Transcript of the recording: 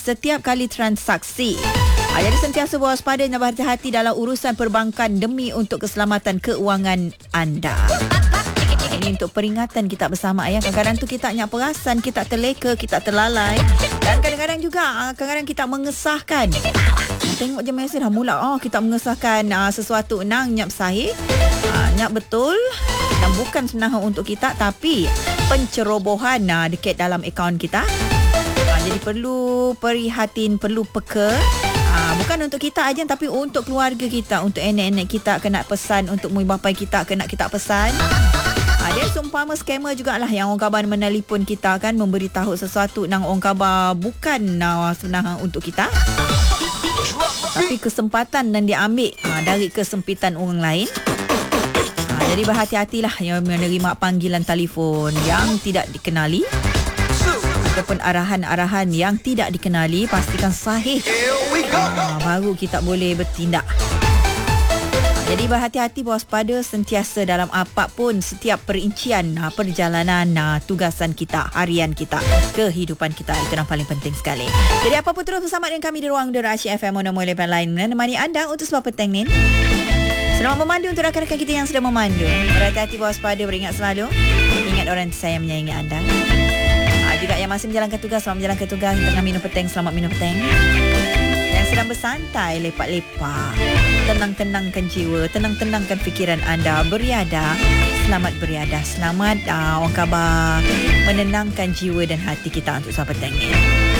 setiap kali transaksi. Jadi sentiasa berwaspada dan berhati-hati dalam urusan perbankan demi untuk keselamatan keuangan anda. Ini untuk peringatan kita bersama ya. Kadang-kadang tu kita tak perasan, kita terleka, kita terlalai. Dan kadang-kadang juga kadang-kadang kita mengesahkan. Tengok je mesej dah mula. Kita mengesahkan sesuatu nang nyap sahih. Nyap betul dan bukan sebenarnya untuk kita tapi pencerobohan dekat dalam akaun kita. Jadi perlu prihatin, perlu peka. Bukan untuk kita aja tapi untuk keluarga kita, untuk anak-anak kita kena pesan, untuk mak bapak kita kena kita pesan. Dia seumpama scammer jugalah yang orang khabar menelpon kita kan, memberitahu sesuatu nang orang khabar bukan sebenarnya untuk kita. Tapi kesempatan dan diambil dari kesempitan orang lain. Jadi berhati-hatilah yang menerima panggilan telefon yang tidak dikenali ataupun arahan-arahan yang tidak dikenali. Pastikan sahih baru kita boleh bertindak. Jadi berhati-hati, berwaspada sentiasa dalam apapun setiap perincian perjalanan tugasan kita, harian kita, kehidupan kita. Itu yang paling penting sekali. Jadi apapun terus bersama dengan kami di Ruang Udara Asyik FM 101.8 menemani anda untuk sebuah petang ni. Selamat memandu untuk rakan-rakan kita yang sedang memandu. Berhati-hati, berwaspada, beringat selalu. Ingat orang sayang menyayangi anda. Juga yang masih menjalankan tugas, selamat menjalankan tugas. Tengah minum petang, selamat minum petang. Yang sedang bersantai, lepak-lepak, tenang-tenangkan jiwa, tenang-tenangkan fikiran anda. Beriadah, selamat beriadah. Selamat orang khabar menenangkan jiwa dan hati kita untuk sahabat petang ni.